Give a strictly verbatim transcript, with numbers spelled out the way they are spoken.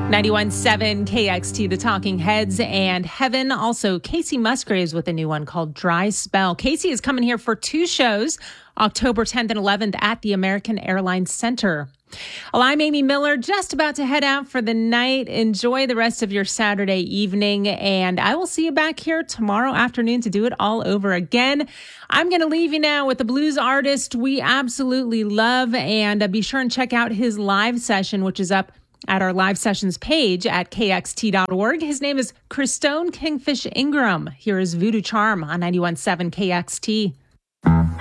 ninety-one point seven K X T, The Talking Heads, and Heaven. Also, Casey Musgraves with a new one called Dry Spell. Casey is coming here for two shows, October tenth and eleventh at the American Airlines Center. Well, I'm Amy Miller, just about to head out for the night. Enjoy the rest of your Saturday evening, and I will see you back here tomorrow afternoon to do it all over again. I'm going to leave you now with the blues artist we absolutely love, and uh, be sure and check out his live session, which is up at our live sessions page at K X T dot org. His name is Christone Kingfish Ingram. Here is Voodoo Charm on ninety-one point seven K X T.